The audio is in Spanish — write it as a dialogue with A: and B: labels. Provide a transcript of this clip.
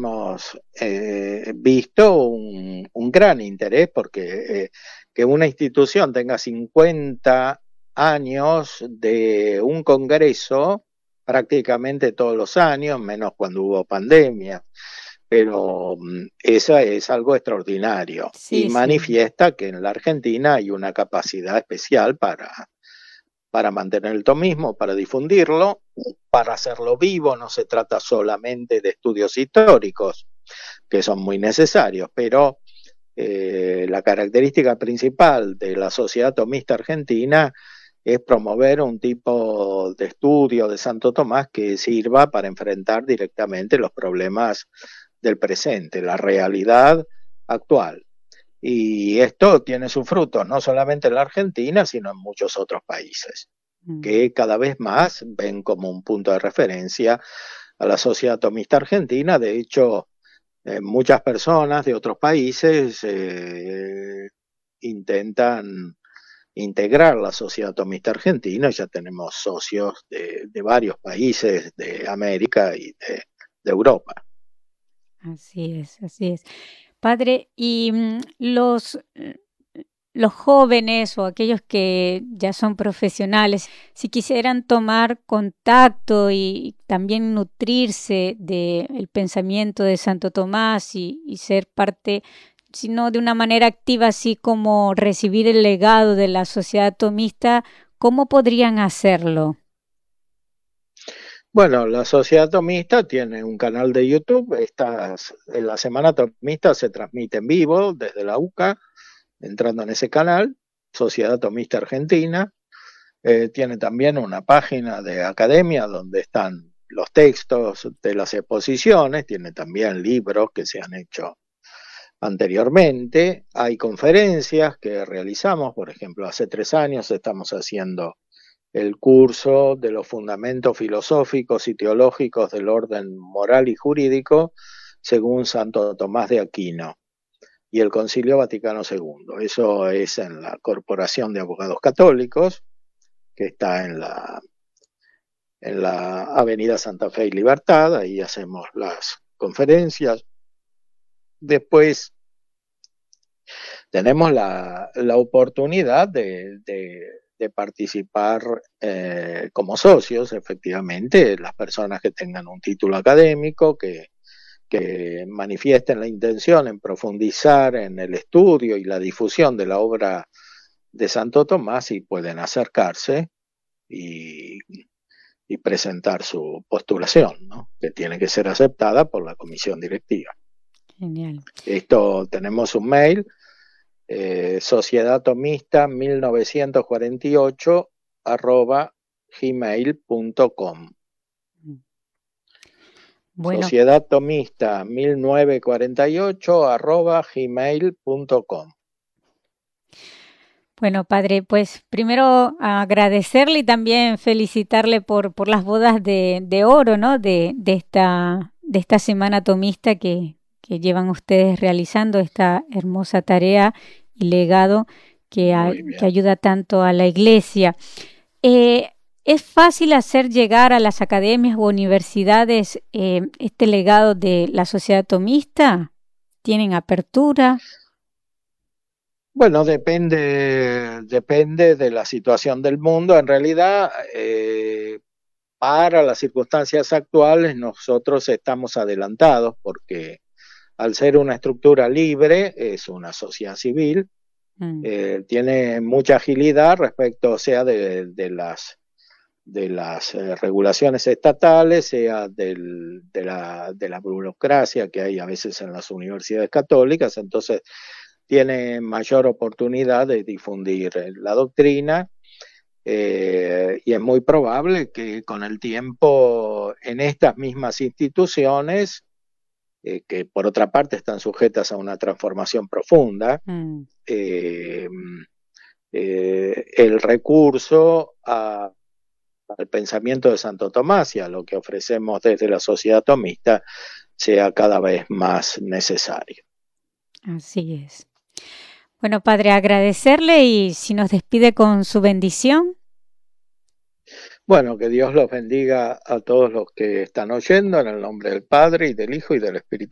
A: hemos visto un gran interés porque que una institución tenga 50 años de un congreso prácticamente todos los años, menos cuando hubo pandemia, pero eso es algo extraordinario y
B: Sí, sí.
A: manifiesta que en la Argentina hay una capacidad especial para mantener el tomismo, para difundirlo, para hacerlo vivo. No se trata solamente de estudios históricos, que son muy necesarios, pero la característica principal de la Sociedad Tomista Argentina es promover un tipo de estudio de Santo Tomás que sirva para enfrentar directamente los problemas del presente, la realidad actual. Y esto tiene sus frutos no solamente en la Argentina, sino en muchos otros países,
B: Mm.
A: que cada vez más ven como un punto de referencia a la Sociedad Tomista Argentina. De hecho, muchas personas de otros países intentan integrar la Sociedad Tomista Argentina. Ya tenemos socios de varios países de América y de Europa.
B: Así es, así es. Padre, y los jóvenes o aquellos que ya son profesionales, si quisieran tomar contacto y también nutrirse del pensamiento de Santo Tomás y ser parte, sino de una manera activa, así como recibir el legado de la sociedad tomista, ¿cómo podrían hacerlo?
A: Bueno, la Sociedad Tomista tiene un canal de YouTube. En la Semana Tomista se transmite en vivo desde la UCA, entrando en ese canal, Sociedad Tomista Argentina. Tiene también una página de academia donde están los textos de las exposiciones, tiene también libros que se han hecho anteriormente. Hay conferencias que realizamos, por ejemplo, hace 3 años estamos haciendo el curso de los fundamentos filosóficos y teológicos del orden moral y jurídico según Santo Tomás de Aquino y el Concilio Vaticano II. Eso es en la Corporación de Abogados Católicos, que está en la Avenida Santa Fe y Libertad. Ahí hacemos las conferencias. Después tenemos la oportunidad de participar como socios, efectivamente, las personas que tengan un título académico, que manifiesten la intención en profundizar en el estudio y la difusión de la obra de Santo Tomás, y pueden acercarse y, y presentar su postulación, ¿no? Que tiene que ser aceptada por la comisión directiva.
B: Genial.
A: Esto, tenemos un mail, sociedadtomista 1948 @gmail.com.
B: Bueno,
A: Sociedad Tomista 1948 @gmail.com.
B: bueno, padre, pues primero agradecerle y también felicitarle por las bodas de oro, ¿no? De esta semana tomista que llevan ustedes realizando, esta hermosa tarea y legado
A: Muy
B: que
A: bien.
B: ayuda tanto a la iglesia. Eh, ¿Es fácil hacer llegar a las academias u universidades este legado de la sociedad tomista? ¿Tienen apertura?
A: Bueno, depende de la situación del mundo. En realidad, para las circunstancias actuales, nosotros estamos adelantados porque al ser una estructura libre, es una sociedad civil,
B: Mm.
A: tiene mucha agilidad respecto, sea de las regulaciones estatales, sea de la burocracia que hay a veces en las universidades católicas. Entonces tiene mayor oportunidad de difundir la doctrina, y es muy probable que con el tiempo en estas mismas instituciones, que por otra parte están sujetas a una transformación profunda,
B: Mm.
A: eh, el recurso al pensamiento de Santo Tomás y a lo que ofrecemos desde la sociedad tomista sea cada vez más necesario.
B: Así es. Bueno, padre, agradecerle y si nos despide con su bendición.
A: Bueno, que Dios los bendiga a todos los que están oyendo, en el nombre del Padre, y del Hijo, y del Espíritu